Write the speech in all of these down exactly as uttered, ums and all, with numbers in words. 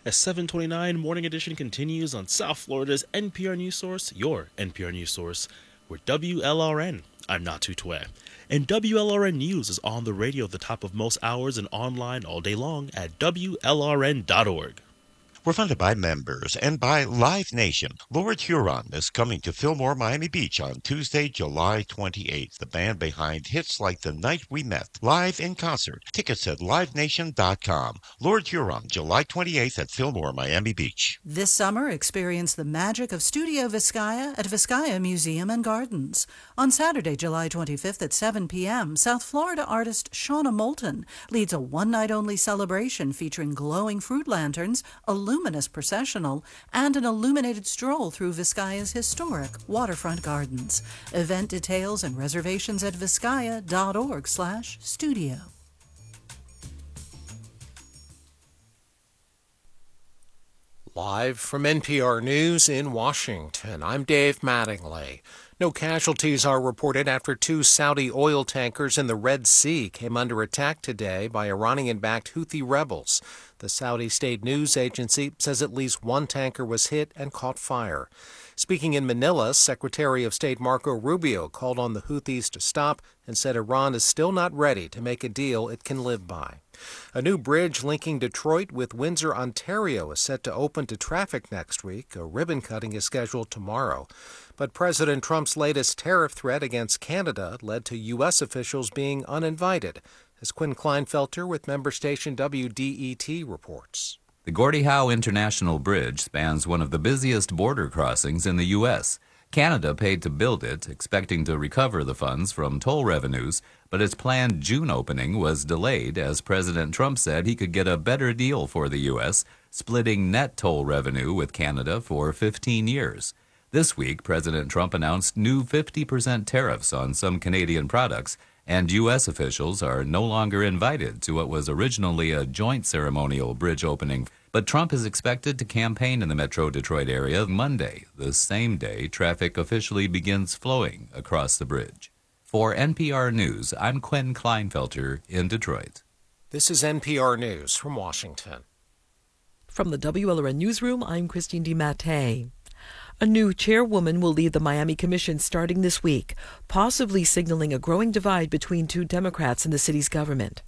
A seven twenty-nine Morning Edition continues on South Florida's N P R News Source, your N P R News Source. We're W L R N. I'm Natu Tue. And W L R N News is on the radio at the top of most hours and online all day long at W L R N dot org. We're funded by members and by Live Nation. Lord Huron is coming to Fillmore, Miami Beach on Tuesday, July twenty-eighth. The band behind hits like The Night We Met, live in concert. Tickets at live nation dot com. Lord Huron, July twenty-eighth at Fillmore, Miami Beach. This summer, experience the magic of Studio Vizcaya at Vizcaya Museum and Gardens. On Saturday, July twenty-fifth at seven p.m., South Florida artist Shauna Moulton leads a one-night-only celebration featuring glowing fruit lanterns, a luminous processional, and an illuminated stroll through Vizcaya's historic waterfront gardens. Event details and reservations at vizcaya dot org slash studio. Live from N P R News in Washington, I'm Dave Mattingly. No casualties are reported after two Saudi oil tankers in the Red Sea came under attack today by Iranian-backed Houthi rebels. The Saudi state news agency says at least one tanker was hit and caught fire. Speaking in Manila, Secretary of State Marco Rubio called on the Houthis to stop and said Iran is still not ready to make a deal it can live by. A new bridge linking Detroit with Windsor, Ontario is set to open to traffic next week. A ribbon cutting is scheduled tomorrow. But President Trump's latest tariff threat against Canada led to U S officials being uninvited, as Quinn Kleinfelter with member station W D E T reports. The Gordie Howe International Bridge spans one of the busiest border crossings in the U S Canada paid to build it, expecting to recover the funds from toll revenues, but its planned June opening was delayed as President Trump said he could get a better deal for the U S, splitting net toll revenue with Canada for fifteen years. This week, President Trump announced new fifty percent tariffs on some Canadian products, and U S officials are no longer invited to what was originally a joint ceremonial bridge opening. But Trump is expected to campaign in the Metro Detroit area Monday, the same day traffic officially begins flowing across the bridge. For N P R News, I'm Quinn Kleinfelter in Detroit. This is N P R News from Washington. From the W L R N Newsroom, I'm Christine DiMattei. A new chairwoman will lead the Miami Commission starting this week, possibly signaling a growing divide between two Democrats in the city's government.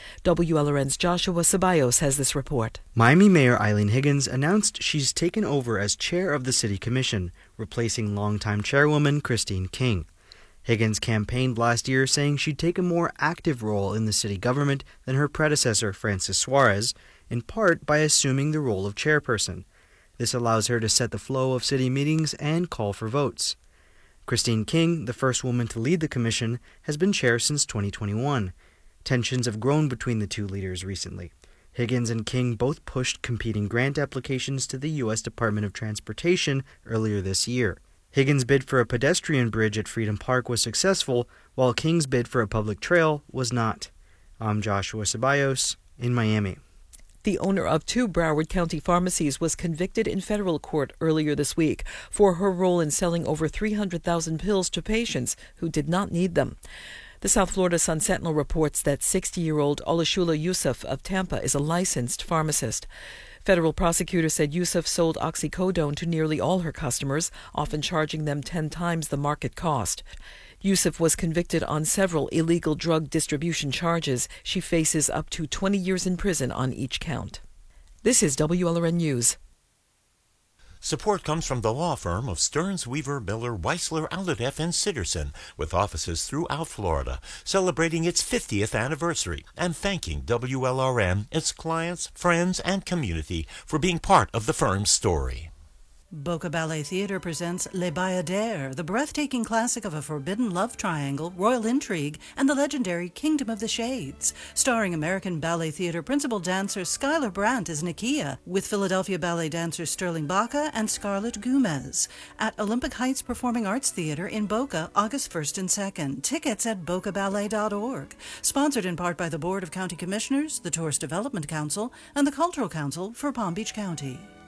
W L R N's Joshua Ceballos has this report. Miami Mayor Eileen Higgins announced she's taken over as chair of the City Commission, replacing longtime chairwoman Christine King. Higgins campaigned last year saying she'd take a more active role in the city government than her predecessor Francis Suarez, in part by assuming the role of chairperson. This allows her to set the flow of city meetings and call for votes. Christine King, the first woman to lead the commission, has been chair since twenty twenty-one. Tensions have grown between the two leaders recently. Higgins and King both pushed competing grant applications to the U S Department of Transportation earlier this year. Higgins' bid for a pedestrian bridge at Freedom Park was successful, while King's bid for a public trail was not. I'm Joshua Ceballos in Miami. The owner of two Broward County pharmacies was convicted in federal court earlier this week for her role in selling over three hundred thousand pills to patients who did not need them. The South Florida Sun-Sentinel reports that sixty-year-old Olashula Yusuf of Tampa is a licensed pharmacist. Federal prosecutors said Yusuf sold oxycodone to nearly all her customers, often charging them ten times the market cost. Yusuf was convicted on several illegal drug distribution charges. She faces up to twenty years in prison on each count. This is W L R N News. Support comes from the law firm of Stearns, Weaver, Miller, Weisler, Aldeff, and Sitterson, with offices throughout Florida, celebrating its fiftieth anniversary and thanking W L R N, its clients, friends, and community for being part of the firm's story. Boca Ballet Theatre presents Les Bayadères, the breathtaking classic of a forbidden love triangle, royal intrigue, and the legendary Kingdom of the Shades. Starring American Ballet Theatre principal dancer Skylar Brandt as Nakia, with Philadelphia ballet dancers Sterling Baca and Scarlett Gomez. At Olympic Heights Performing Arts Theatre in Boca, August first and second. Tickets at boca ballet dot org. Sponsored in part by the Board of County Commissioners, the Tourist Development Council, and the Cultural Council for Palm Beach County.